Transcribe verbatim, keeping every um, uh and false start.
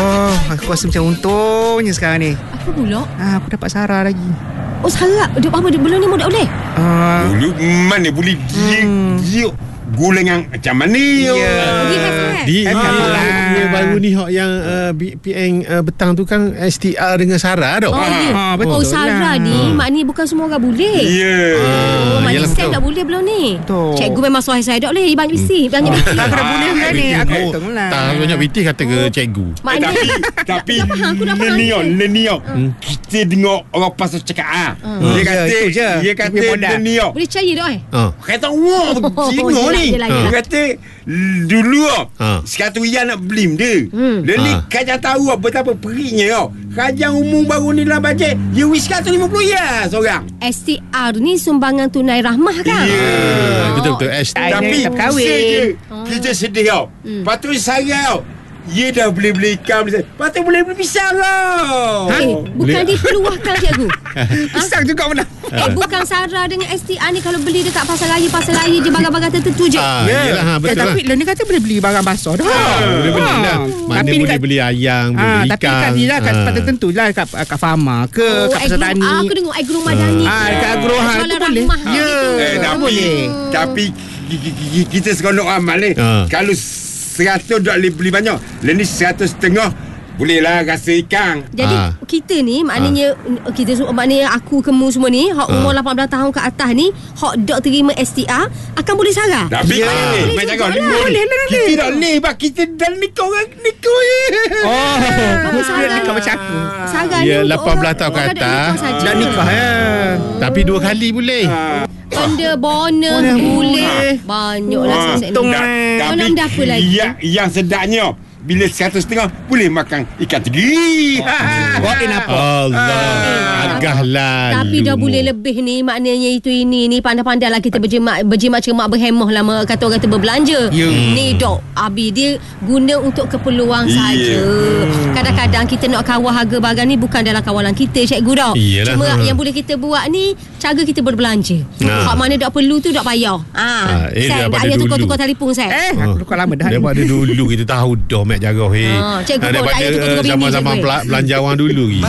Oh, aku rasa macam untungnya sekarang ni. Apa pula? Ah, aku dapat Sarah lagi. Oh, Sarah. Dia apa dia belum ni muda boleh? Ah, Dulu mana boleh dia, Hmm. dia gula yang macam mana yo. Ya. Oh, dia have have. Di Eh, ah, lah. dia baru ni hok yang uh, P M uh, petang tu kan S T R dengan Sarah tau. Oh, ya. Ah, betul Oh, Sarah lah. ni maknanya bukan semua orang boleh. Ya. Oh, Ah, maknanya yelah, Sam betul. tak boleh belum ni. Betul. Cikgu memang suai saya tak boleh. Banyak bisi. Banyak bisi. aku dah boleh kan ni. Aku Oh, hitung lah. tak banyak piti kata ke cikgu. Eh, Maknanya tapi tapi Aku dah faham, aku dah faham Lenio, ni. Lenio. Kita dengar orang pasal cakap ah. Dia Ya, kata itu je. dia Dia kata punya modal. Lenio. boleh percaya tak eh? Ah. Kata wah jingo yelah, ni. yelah, Dia yelah. kata dulu ah Ha. sekatus riyal nak beli dia. Hmm. Dan ni Ha. kajang tahu apa betapa perihnya tau. Kajang umum baru ni lah bajet. You wish seratus lima puluh riyal seorang. S T R ni sumbangan tunai rahmah kan? Ya. Ah, betul-betul S T R. Tak, Tapi tak kahwin. sedih je. Kita sedih tau. Patut sarang tau. Dia dah boleh beli ikan, boleh- patut boleh beli pisang tau. Eh, bukan Boleh- dikeluarkan cikgu. Pisang juga pernah. Eh, bukan Sarah dengan S T R ni kalau beli dekat pasar raya, pasar raya je barang-barang tertentu je. Ah, Ya. yelah, ha, Eh, betul lah. tapi Loni kata boleh beli barang basah dah. Boleh beli Ah. lah. Mana Tapi boleh dekat- beli ayam, boleh Ah, beli tapi ikan. kat ni lah, kat Ah. tempat tertentu lah, kat, kat Fama ke, Oh, kat Pasar agro, Tani. ah, aku dengar agro madani. Ah, ke. dekat agro, ha, Jualan tu boleh. rahmah Ya. gitu. Eh, Tak tapi boleh. Tapi ki- ki- ki- kita seronok amal ni. Ha. Kalau seratus tak boleh beli banyak. Lain ni seratus setengah bolehlah rasa ikan. Jadi Ah. kita ni maknanya kita semua maknanya aku kemu semua ni hak umur lapan belas tahun ke atas ni hak dok terima S T R akan boleh sarah. Tapi Ya. eh, Boleh macam juga kau lah. ni Boleh lah nanti. kita tak boleh bak kita dalam nikah orang nikah je. Oh, Tapi dia Sarah dekat ni- macam aku. Sarah Ya, ni untuk lapan belas orang- tahun ke orang dah atas. nikah saja. Dah nikah ya. Tapi dua kali boleh. Benda bonus Boleh. boleh. Banyaklah Ah, saya untung, ni. eh. Tapi Bonus dah apa lagi? yang, yang sedapnya bila seratus setengah boleh makan ikan teri. Wah, eh nampak. Allah, agah lalu. Tapi dah boleh lebih ni. Maknanya itu ini ni pandai-pandai lah kita berjimat berjimat cermat berhemah lah kata orang tu berbelanja. Ya. Ni dok Abi dia guna untuk keperluan Ya. saja. Kadang-kadang kita nak kawal harga barang ni bukan dalam kawalan kita cikgu dok. Iyalah. Cuma Ha. yang boleh kita buat ni cara kita berbelanja. Ha. Hak mana dok perlu tu dok payah. Ha, Ha. eh, Saya daripada ayah dulu. tukar-tukar telefon saya. Eh, aku tukar lama dah. Daripada dulu kita tahu dah Mek Jarrah. Ah, cikgu Ah, pun daripada layan tukar-tukar bini, zaman-zaman cikgu. pela- belanjawan dulu.